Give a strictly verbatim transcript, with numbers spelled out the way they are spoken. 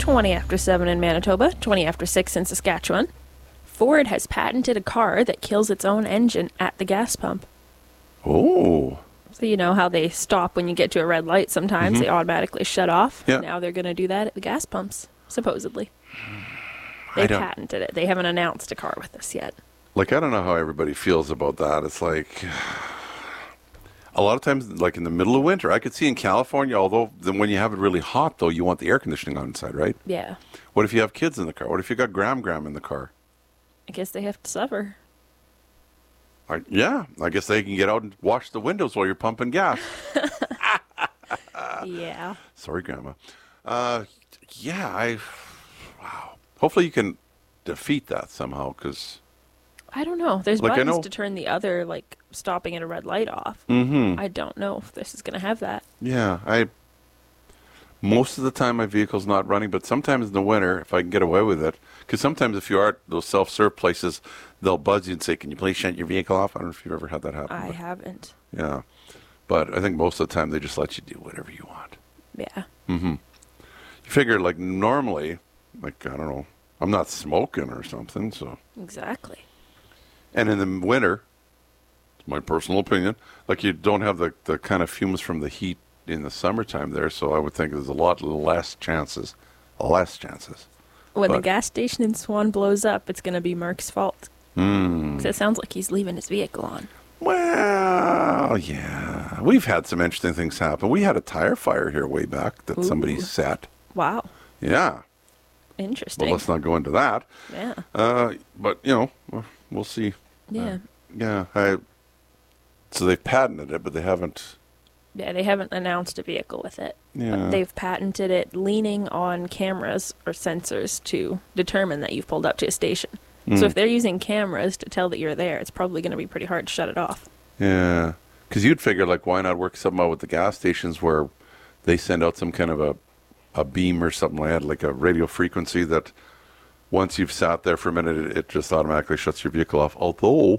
twenty after seven in Manitoba, twenty after six in Saskatchewan. Ford has patented a car that kills its own engine at the gas pump. Oh. So you know how they stop when you get to a red light sometimes, Mm-hmm. they automatically shut off? Yeah. Now they're going to do that at the gas pumps, supposedly. I They don't- patented it. They haven't announced a car with us yet. Like, I don't know how everybody feels about that. It's like, a lot of times, like in the middle of winter, I could see in California, although then when you have it really hot, though, you want the air conditioning on inside, right? Yeah. What if you have kids in the car? What if you got Gram Gram in the car? I guess they have to suffer. I, yeah, I guess they can get out and wash the windows while you're pumping gas. Yeah. Sorry, Grandma. Uh, yeah, I, wow. Hopefully you can defeat that somehow, because... I don't know. There's Like, I buttons know- to turn the other, like, stopping at a red light off. Mm-hmm. I don't know if this is going to have that. Yeah, I... Most of the time my vehicle's not running, but sometimes in the winter, if I can get away with it, because sometimes if you are at those self-serve places, they'll buzz you and say, can you please shut your vehicle off? I don't know if you've ever had that happen. I but- haven't. Yeah. But I think most of the time they just let you do whatever you want. Yeah. Mm-hmm. You figure, like, normally, like, I don't know, I'm not smoking or something, so... Exactly. And in the winter, it's my personal opinion, like, you don't have the, the kind of fumes from the heat in the summertime there, so I would think there's a lot less chances, less chances. When the But- gas station in Swan blows up, it's going to be Mark's fault. Hmm. 'Cause it sounds like he's leaving his vehicle on. Well, yeah. We've had some interesting things happen. We had a tire fire here way back that somebody Ooh. set. Wow. Yeah. Interesting. But let's not go into that. Yeah. Uh, but, you know, we'll- we'll see. Yeah. Yeah. I, so they've patented it, but they haven't. Yeah, they haven't announced a vehicle with it. Yeah. But they've patented it leaning on cameras or sensors to determine that you've pulled up to a station. Mm. So if they're using cameras to tell that you're there, it's probably going to be pretty hard to shut it off. Yeah. Because you'd figure, like, why not work something out with the gas stations where they send out some kind of a, a beam or something like that, like a radio frequency that once you've sat there for a minute, it, it just automatically shuts your vehicle off. Although,